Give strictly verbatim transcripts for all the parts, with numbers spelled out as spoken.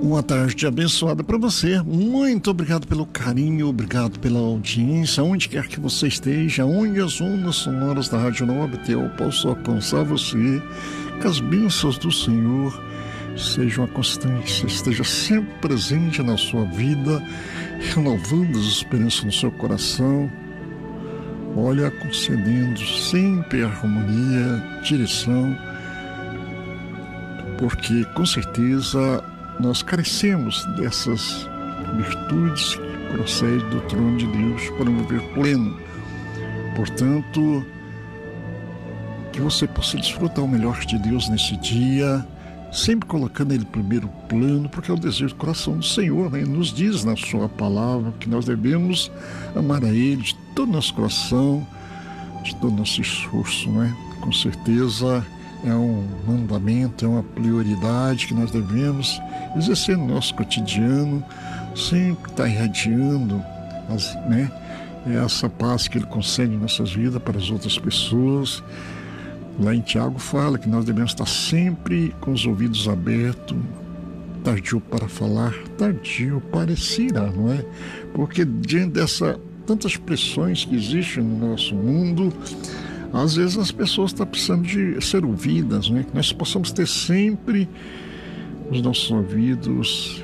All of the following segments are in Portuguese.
Uma tarde abençoada para você. Muito obrigado pelo carinho, obrigado pela audiência, onde quer que você esteja, onde as ondas sonoras da Rádio Nova Betel possam alcançar você, que as bênçãos do Senhor sejam a constância, esteja sempre presente na sua vida, renovando as esperanças no seu coração. Olha, concedendo sempre harmonia, direção, porque com certeza nós carecemos dessas virtudes que procedem do trono de Deus para um viver pleno. Portanto, que você possa desfrutar o melhor de Deus nesse dia, sempre colocando Ele em primeiro plano, porque é o desejo do coração do Senhor, né? Ele nos diz na sua palavra que nós devemos amar a Ele de todo o nosso coração, de todo o nosso esforço, né? Com certeza é um mandamento, é uma prioridade que nós devemos exercer no nosso cotidiano, sempre estar irradiando as, né, essa paz que Ele concede em nossas vidas para as outras pessoas. Lá em Tiago fala que nós devemos estar sempre com os ouvidos abertos, tardio para falar, tardio para se irar, não é? Porque diante dessas tantas pressões que existem no nosso mundo, às vezes as pessoas estão precisando de ser ouvidas, né? Que nós possamos ter sempre os nossos ouvidos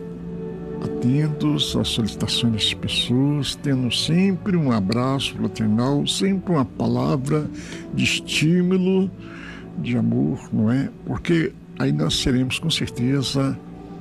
atentos às solicitações das pessoas, tendo sempre um abraço fraternal, sempre uma palavra de estímulo, de amor, não é? Porque aí nós seremos com certeza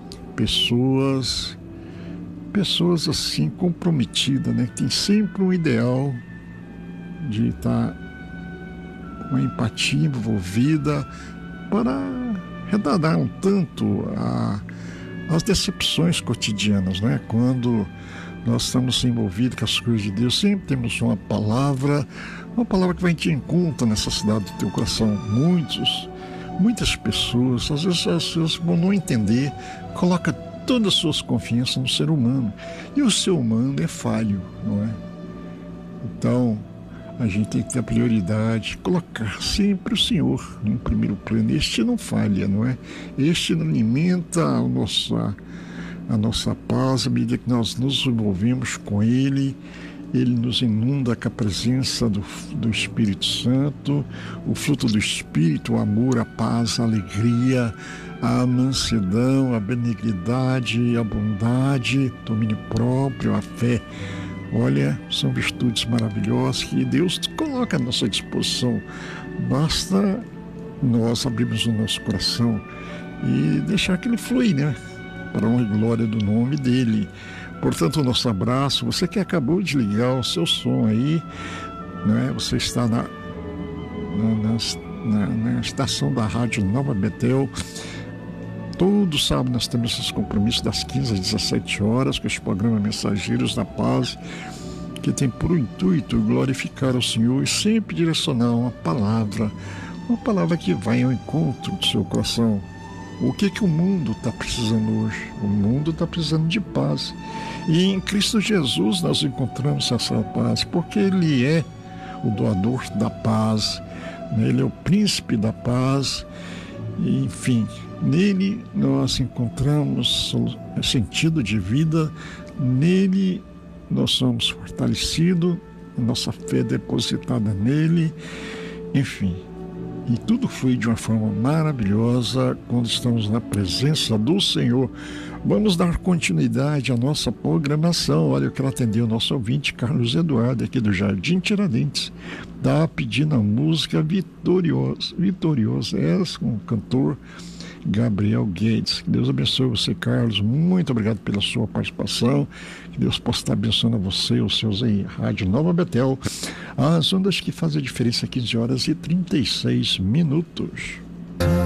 pessoas, pessoas assim comprometidas, né? Que tem sempre um ideal de estar uma empatia envolvida para retardar um tanto a, as decepções cotidianas, né? Quando nós estamos envolvidos com as coisas de Deus, sempre temos uma palavra, uma palavra que vai te encontrar nessa cidade do teu coração. Muitos, muitas pessoas, às vezes as pessoas vão não entender, coloca todas as suas confianças no ser humano, e o ser humano é falho, não é? Então a gente tem que ter a prioridade, colocar sempre o Senhor em primeiro plano. Este não falha, não é? Este não alimenta a nossa, a nossa paz à medida que nós nos envolvemos com Ele. Ele nos inunda com a presença do, do Espírito Santo, o fruto do Espírito, o amor, a paz, a alegria, a mansidão, a benignidade, a bondade, o domínio próprio, a fé. Olha, são virtudes maravilhosas que Deus coloca à nossa disposição. Basta nós abrirmos o nosso coração e deixar que Ele flui, né? Para a honra e glória do nome dEle. Portanto, o nosso abraço. Você que acabou de ligar o seu som aí, né? Você está na, na, na, na estação da Rádio Nova Betel. Todo sábado nós temos esses compromissos das quinze às dezessete horas com este programa Mensageiros da Paz, que tem por intuito glorificar o Senhor e sempre direcionar uma palavra, uma palavra que vai ao encontro do seu coração. O que que o mundo está precisando hoje? O mundo está precisando de paz. E em Cristo Jesus nós encontramos essa paz, porque Ele é o doador da paz, né? Ele é o príncipe da paz. E, enfim, nele nós encontramos sentido de vida, nele nós somos fortalecidos, nossa fé é depositada nele, enfim. E tudo flui de uma forma maravilhosa quando estamos na presença do Senhor. Vamos dar continuidade à nossa programação. Olha, eu quero atender o nosso ouvinte, Carlos Eduardo, aqui do Jardim Tiradentes. Está pedindo a música Vitoriosa, Vitoriosa, essa com o cantor Gabriel Guedes. Que Deus abençoe você, Carlos. Muito obrigado pela sua participação. Que Deus possa estar abençoando a você e os seus aí. Rádio Nova Betel. As ondas que fazem a diferença, quinze horas e trinta e seis minutos.